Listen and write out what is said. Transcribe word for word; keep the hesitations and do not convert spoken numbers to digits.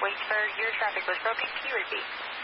wait for your traffic was broken. Can you repeat?